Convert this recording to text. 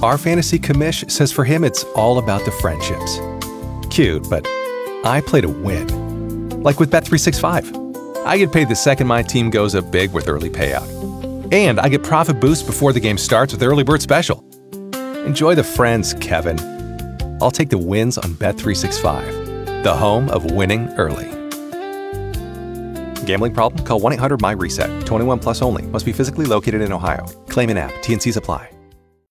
Our fantasy commish says for him it's all about the friendships. Cute, but I play to win. Like with Bet365. I get paid the second my team goes up big with early payout. And I get profit boost before the game starts with Early Bird Special. Enjoy the friends, Kevin. I'll take the wins on Bet365, the home of winning early. Gambling problem? Call 1-800-MY-RESET. 21 plus only. Must be physically located in Ohio. Claim in app. T&Cs apply.